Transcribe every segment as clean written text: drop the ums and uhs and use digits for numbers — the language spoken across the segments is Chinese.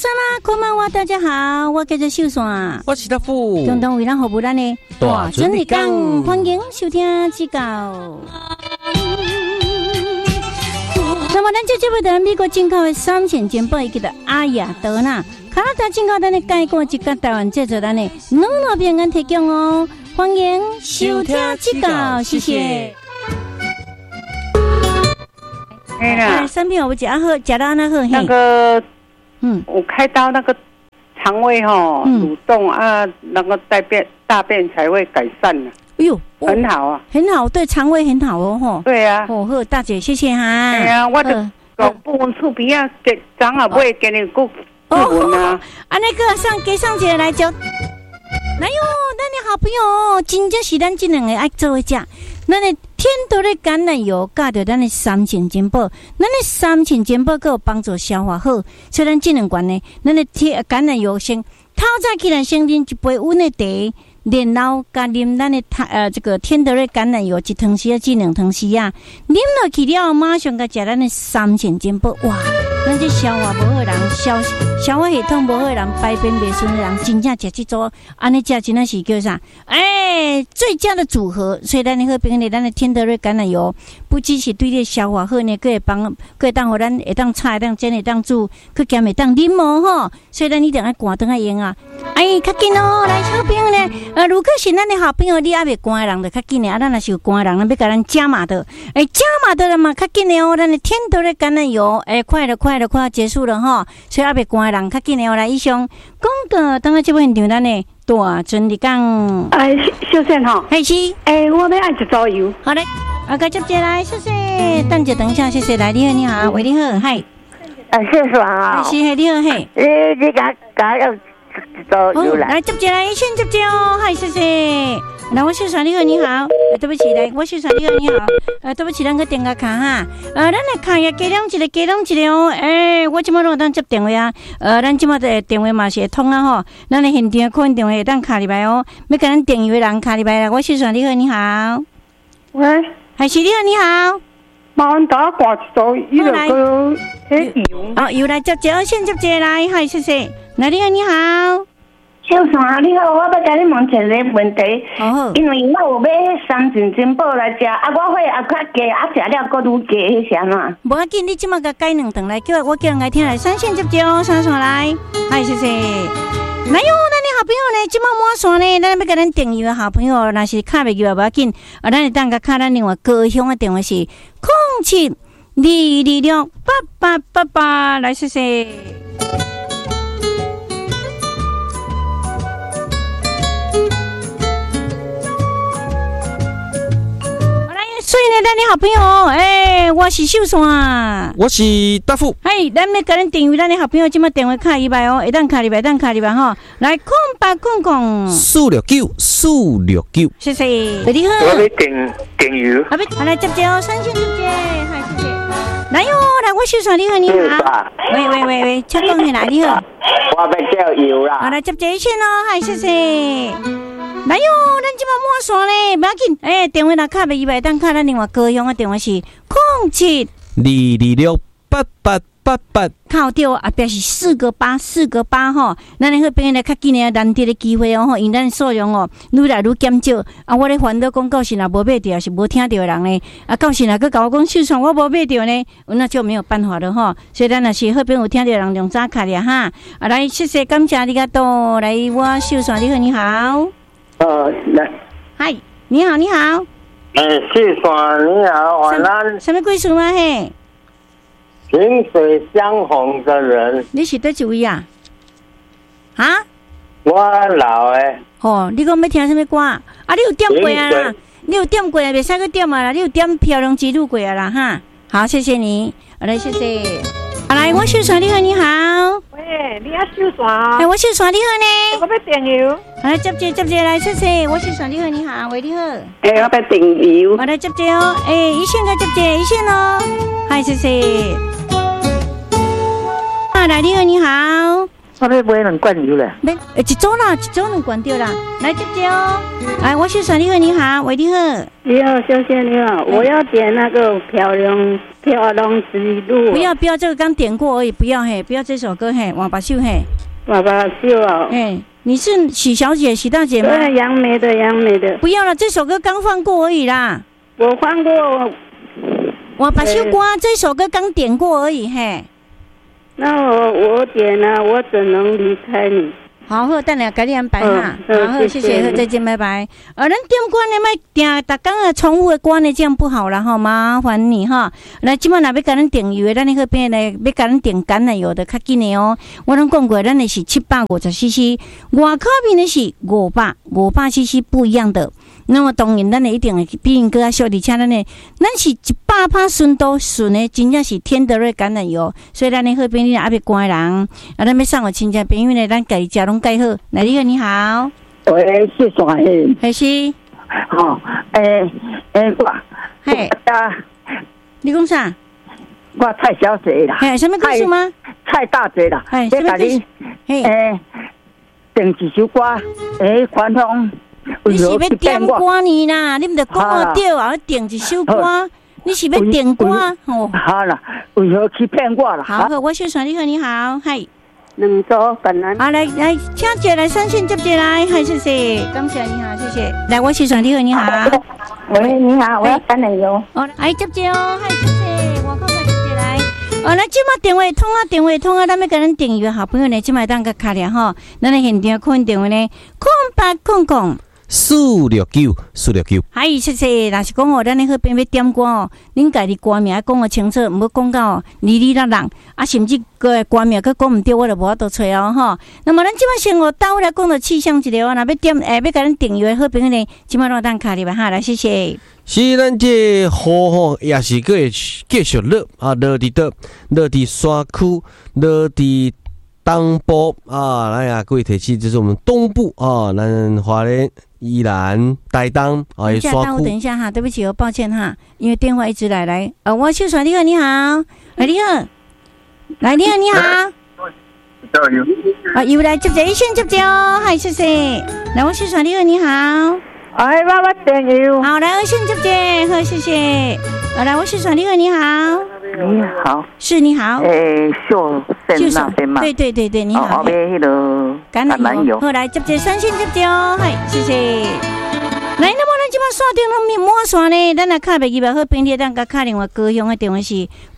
山啦，こんばんは，大家好，我叫做秀山， 我是大富， 共同为咱服务咱的大准日讲，欢迎收听指教。那么，咱这节目的美国进口的3线煎包，伊叫做阿雅德纳，加拿大进口咱的介过一个台湾制作咱的软糯饼干提供哦，欢迎收听指教，谢谢。 对啦， 产品我吃好，吃到那好。 那个，我开刀那个肠胃蠕动啊，那个大便才会改善了。 哎呦， 很好啊， 很好，对肠胃很好哦，吼。 对啊。 哦，好，大姐，谢谢哈。 对啊，我的部分厝边啊，给长啊，不给你顾顾问啊。 啊，那个上节来教。哎呦，咱的好朋友，真正是咱这两个爱做的食。咱的天多的橄榄油加着咱的3线煎包，咱的3线煎包有帮助消化好，所以咱这两罐呢，咱的橄榄油先透早起来先啉一杯温的茶，然后加啉咱的这个天多的橄榄油1汤匙啊，至2汤匙啊，啉落去了后马上甲食咱的3线煎包，哇！咱这消化无好人，消化系统无好人，排便袂顺的人，真正食这组，安尼食真的是叫啥？最佳的组合。所以咱的好朋友，咱的天德瑞橄榄油，不只是对你消化好呢，佫会当互咱会当炒，会当煎，会当煮，佫兼会当啉哦吼。所以咱一定要赶灯来用啊！较紧哦，来好朋友呢，如果是咱的好朋友，你还袂赶的人，就较紧的啊。咱若是有赶的人，咱要甲咱加码的，加码的了嘛，较紧的哦。咱的天德瑞橄榄油，快要结束了哈。所以还袂赶的人，较紧的哦。来，以上广告，等下这部现场咱的大准日讲。 秀贤哈， 是， 我要爱一组油。 好嘞，该接接来，谢谢。等一下，谢谢。来，你好，喂，你好，嗨。 谢爽啊。 是，你好，嘿。 你甲要一组油来。 来接接来，先接接哦，嗨，谢谢。来，我秀爽，你好，你好。对不起，来，我秀爽，你好，你好。对不起，咱个电话卡哈。咱的卡也加两一个哦。我即马拢当接电话啊。咱即马的电话嘛是会通啊吼。咱的现场可能电话会当卡入来哦。要甲咱电话的人卡入来啦。我秀爽，你好，你好。 喂， 还是你好，你好。 麻烦打挂一组，伊就个油。 油来接接，先接接来，嗨，谢谢。来，你好，你好。 秀山，你好，我要甲你问一个问题，因为我有买3线煎包来食，我会较加，食了搁愈加，迄啥嘛？ 无要紧，你即马甲改2顿来，我叫人来听来，3线接接哦，3线来，嗨，谢谢。来哟，咱的好朋友呢，即马满线呢，咱要甲咱订阅的好朋友，若是卡袂入无要紧，咱会当甲卡咱另外高雄的电话是0722688888，来，谢谢。所以呢，咱的好朋友，我是秀山， 我是大富。 咱要甲咱订阅咱的好朋友，即马电话卡入来哦，会当卡入来吼。来，0800，469，469，谢谢。你好， 我要订油。 好来接接哦，3线接接，嗨，谢谢。来哟，来，我秀山，你好，你好。喂，请讲起来，你好。 我要叫油啦。 好来接接线哦，嗨，谢谢。来哟，咱即马满线咧，不要紧。电话若卡袂入来，当卡咱另外高雄的电话是 0722688888， 靠掉后壁是4个8吼。咱的好朋友来较紧的难得的机会哦，因咱数量哦愈来愈减少。我咧烦恼讲到时若无买着，是无听到的人呢。到时若佮甲我讲，秀爽我无买着呢，那就没有办法了吼。所以咱若是好朋友有听到人用早卡了哈。来，谢谢，感谢你个多。来，我秀爽，你好，你好。 来， 嗨，你好，你好。 秀山，你好，晚安。 什么贵属吗？嘿， 萍水相逢的人。 你是叨一位啊？哈？ 我老诶。 你讲要听什么歌？你有点过啊啦？你有点过啊？袂使去点啊啦？你有点漂亮之路过啊啦？哈？好，谢谢你。来，谢谢。来，我秀山，你好，你好。 喂，你要秀山？ 我秀山，你好呢。 我要订油。 来接接来，谢谢。我秀山，你好，你好，喂，你好。 我要订油。 我来接接哦。一线个接接，一线哦。嗨，谢谢。来，你好，你好。 我要买2罐油了。 买一组啦，一组2罐对啦。来接接哦。哎，我是你好，你好，喂，你好。 你好，小姐你好，我要点那个漂亮之路。 不要，这个刚点过而已，不要嘿，不要这首歌嘿，王八秀嘿。 王八秀啊。 你是许小姐、许大姐吗？ 对，杨梅的。 不要了，这首歌刚放过而已啦。 我放过。 王八秀歌这首歌刚点过而已嘿。 那我点了，我怎能离开你？ 好，等下给你安排哈。好，谢谢，再见，拜拜。咱点歌呢，卖定逐工啊重复的歌呢，这样不好啦哈，麻烦你哈。来，今晚若要甲咱订油的，咱迄边呢要甲咱订橄榄油的较紧的哦。我拢讲过，咱的是750cc， 外口面的是500cc 不一样的。那么当然，咱的一定会比因搁较俗，而且咱是100%纯度纯的，真正是天德瑞橄榄油。所以咱的好朋友也要关人，咱要送互亲戚朋友呢，咱家己食拢介好。来，你好，你好。 喂，是谁？ 还是？ 我嘿，你讲啥？ 我蔡小姐啦。 什么故事吗？ 蔡大姐啦。 什么故事？ 订一首歌，传统。 你是要点歌呢啦？你唔得讲我对啊，点一首歌，你是要点歌哦？ 好啦，为何去骗我啦？ 好，我秀传你好，你好，嗨 ，2组感恩。 好，来，请姐来3线接姐来，嗨，谢谢，感谢你好，谢谢。来，我秀传你好，你好。 喂，你好，我要橄榄油。 哎，接姐哦，嗨，谢谢，我靠接姐来。咱即马电话通啊，咱要甲咱订阅好朋友呢，即马当个卡了吼，咱的现场可能电话呢 ，469。 嗨，谢谢。若是讲咱的好朋友要点歌哦，恁家己歌名讲个清楚，唔好讲到哩啦人啊，甚至个歌名佮讲唔对，我就无法度找哦吼。那么咱即马先倒来讲到气象一个哦，若要点要甲咱订阅好朋友呢，即马让咱卡里吧哈，来谢谢。 是咱这雨吼，也是个继续落啊，落伫山区，落伫东部啊，来啊，各位提起，这是我们东部啊，咱花莲、宜兰、台东啊，山区。 等一下哈，对不起，我抱歉哈，因为电话一直来。我秀传你好，你好，你好，来你好，你好。又来接一线接哦，嗨，谢谢。来，我秀传你好，你好。 哎，我点油。 好，来，先接，好，谢谢。来，我秀传你好，你好。 你好， 是你好。 秀线那边嘛。 对，你好。 后面那个橄榄油。好，来接3线接哦，嗨，谢谢。来，那么咱即马线顶拢满线呢，咱来卡袂记吧，好朋友咱甲卡另外高雄的电话是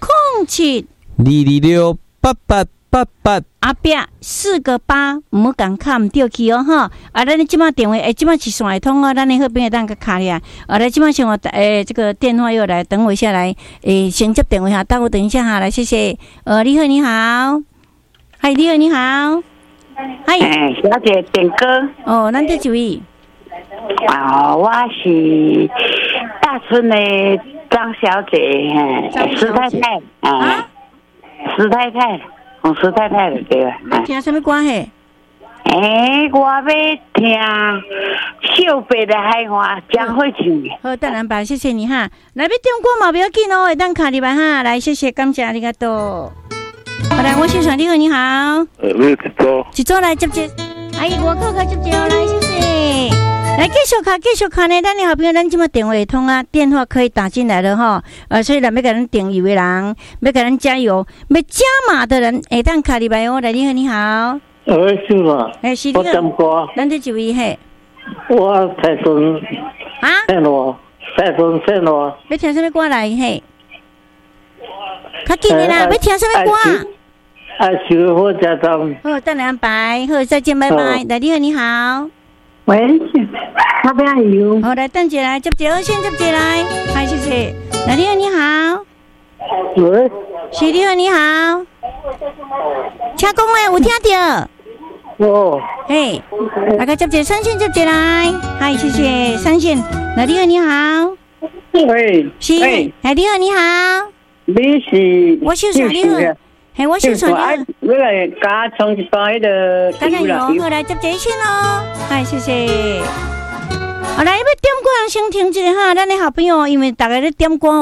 0722268888。后壁4个8，唔好讲卡唔对去哦哈。咱即马电话，即马是线会通哦，咱的好朋友咱甲卡咧。咱即马先我这个电话又来，等我一下来，先接电话哈，等我等一下哈，来谢谢。你好，你好，嗨，你好，你好，嗨， 小姐点歌。 咱这几位？ 我是大村的张小姐，石太太啊，石太太。石太太的对吧？ 你听什么歌嘿？ 我要听秀北的海话，江慧唱的。 好，当然吧，谢谢你哈。来，要点歌嘛不要紧哦，会当卡里吧哈。来，谢谢，感谢，ありがとう。好，来，我秀传你好，你好。一组来接。我靠接来，谢谢。来继续看呢，咱的好朋友，咱即马电话通啊，电话可以打进来了哈。所以咱要给咱订油的人，要给咱加油，要加码的人，会当卡里白哦。来，你好，你好。 是吗？ 是你好。咱这几位嘿。 我蔡孙。线路。要听什么歌来嘿？较紧的啦，要听什么歌？ 小火车站。 好，等下安排。好，再见，拜拜。来，你好，你好。 喂，要不要油？ 好，来，等姐来接先接来，嗨，谢谢。来，你好，你好。 喂， 是你好，你好。请讲话，有听到？嘿，大家接3线接来，嗨，谢谢3线。来，你好，你好。 喂， 是，来，你好，你好。 你是？ 我是你好。嘿，我是传你。 我来加充一包的。 橄榄油，好来接一线哦。嗨，谢谢。好来，要点歌人先停一下哈，咱的好朋友，因为大家咧点歌哦，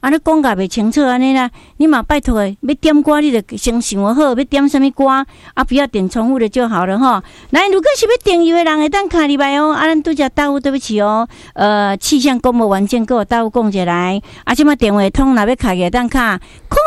你讲甲袂清楚安尼啦，你嘛拜托诶，要点歌你就先想好，要点什么歌不要点重复的就好了吼。来，如果是要订阅的人，会当卡入来哦。咱拄则答复对不起哦，气象公布文件给我答复讲一来，即马电话通若要卡嘅，当卡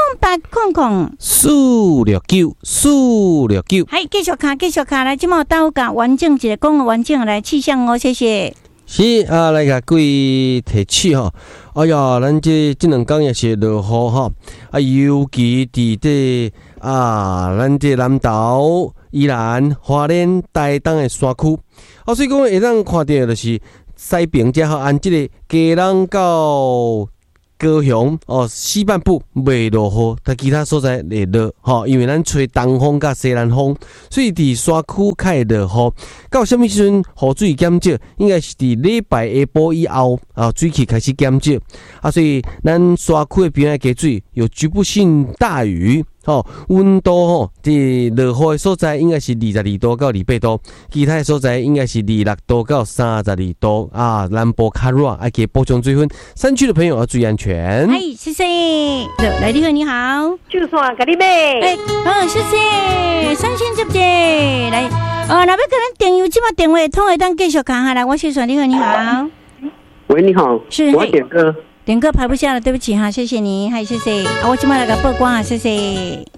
469，还继续卡，来，即马答复甲完整一个讲完整来气象哦，谢谢。 是来甲各位提起吼，哎呀，咱这两天也是落雨吼，尤其伫这咱这南投、宜兰、花莲、台东的山区，所以讲会当看到就是西边遮按这个基隆到高雄西半部未落雨，但其他所在会落吼，因为咱吹东风甲西南风，所以伫山区较会落雨。到什么时阵雨水减少？应该是伫礼拜下晡以后水气开始减少所以咱山区的边仔加水有局部性大雨。温度伫落雨的所在应该是22度到28度，其他的所在应该是26度到32度南部较热，要给补充水分。山区的朋友要注意安全。 谢谢。来，你好，你好。 就算给你买。 谢谢。三线接接来，若要跟咱订阅，即马电话通会当继续讲下来。我先说，你好，你好。 喂，你好， 是我点歌。 点歌排不下了，对不起哈，谢谢你，谢谢我今晚来个曝光谢谢。